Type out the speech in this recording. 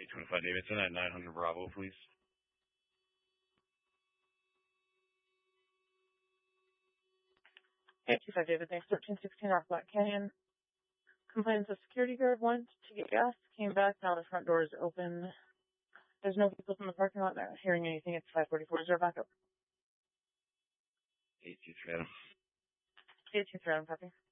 825 Davidson at 900 Bravo, please. 825 David, thanks. 1316 Rock Black Canyon. Complaints of security guard went to get gas, came back, now the front door is open. There's no people from the parking lot, not hearing anything. It's 544. Is there backup? 823 Adam. 823 Adam, copy.